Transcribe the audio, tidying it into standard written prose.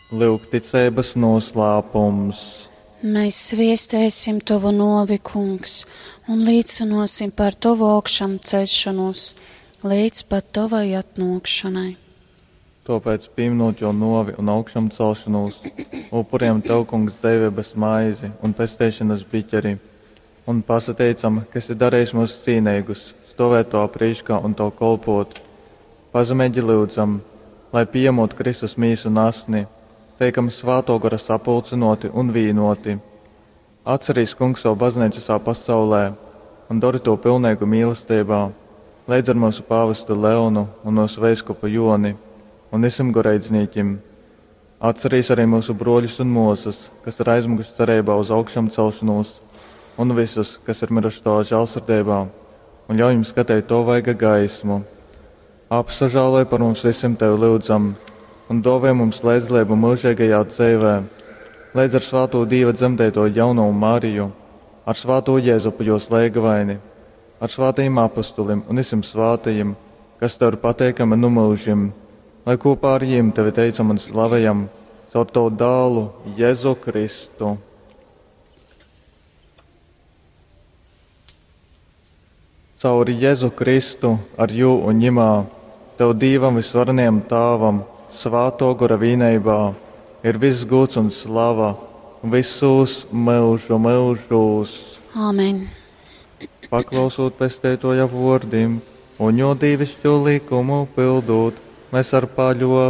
Lūk, ticības noslēpums. Mēs sviestēsim tavu novi, kungs, un līdzinosim par tavu augšām ceļšanos, līdz pat tavai atnākšanai. Tāpēc, pieminot jau novi un augšām celšanos, upuriem tev, kungs, dzīvības maizi un pestēšanas biķeri, un pasateicam, kas ir darījis mūs cīnīgus, stāvēt to priekšā un to kolpot. Pazemēģi lūdzam, lai pieņemot Kristus mīsu un asni, teikam svāto gara sapulcinoti un vīnoti. Atcerīs, kungs, savu baznīcu savā pasaulē un dari to pilnīgu mīlestībā, līdz ar mūsu pāvestu Leonu un mūsu veiskupu Joni un visam goreidzniekiem. Atcerīs arī mūsu broļus un mūsas, kas ir aizmuguši cerībā uz augšām celšanos, un visus, kas ir miruši tavā žēlsirdībā, un ļauj jums skatīt to vaiga gaismu. Apsažāloj par mums visiem tevi lūdzam, un dāvā mums līdzlību mūžīgajā dzīvē, līdz ar svāto Dieva dzemdēto jauno Mariju, ar svāto Jēzupu jos leigavaini, ar svātajiem apostolim un visiem svātajiem, kas tev ir pateikami no mūžiem, lai kopā ar viņiem tevi teicam un slavējam caur tavu dēlu Jēzu Kristu. Caur Jēzu Kristu ar jū un ņimā, tev Dievam visvarenajam Tāvam, svāto gara vīnībā, ir viss gods un slava visus mūžu mūžos. Āmen. Paklausot pestētoja vārdiem un jo dievišķo likumu pildot, mēs ar paļo